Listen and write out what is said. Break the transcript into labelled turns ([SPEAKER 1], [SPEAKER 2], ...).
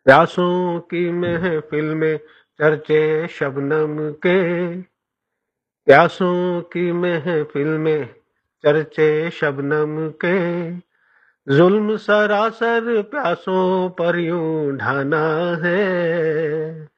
[SPEAKER 1] प्यासों की महफिल में चर्चे शबनम के, प्यासों की महफिल में चर्चे शबनम के, जुल्म सरासर प्यासों पर यूं ढाना है।